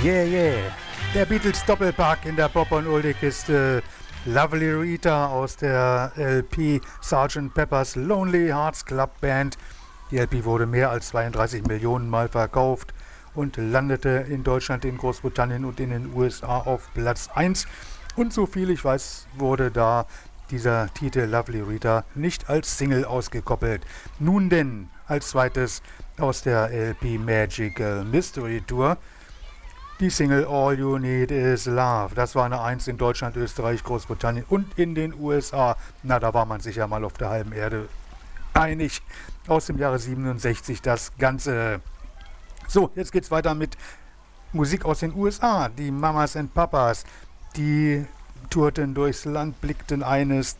Yeah, yeah. Der Beatles Doppelpack in der Pop- und Oldie-Kiste. Lovely Rita aus der LP Sgt. Pepper's Lonely Hearts Club Band. Die LP wurde mehr als 32 Millionen Mal verkauft und landete in Deutschland, in Großbritannien und in den USA auf Platz 1. Und so viel ich weiß, wurde da dieser Titel Lovely Rita nicht als Single ausgekoppelt. Nun denn, als zweites aus der LP Magical Mystery Tour die Single All You Need Is Love. Das war eine 1 in Deutschland, Österreich, Großbritannien und in den USA. Na, da war man sich ja mal auf der halben Erde einig. Aus dem Jahre 67 das Ganze. So, jetzt geht's weiter mit Musik aus den USA. Die Mamas and Papas, die tourten durchs Land, blickten eines